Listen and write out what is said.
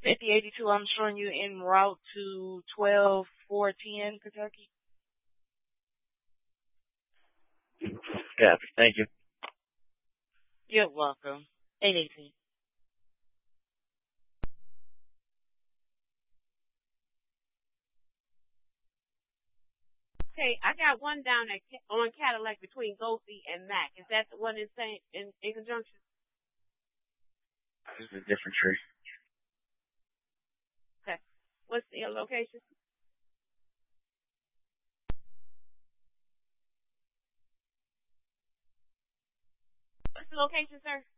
5082, I'm showing you en route to 12410 Kentucky. Yeah, thank you. You're welcome. 818. Okay, I got one down on Cadillac between Goldie and Mac. Is that the one in conjunction? This is a different tree. Okay. What's the location? What's the location, sir?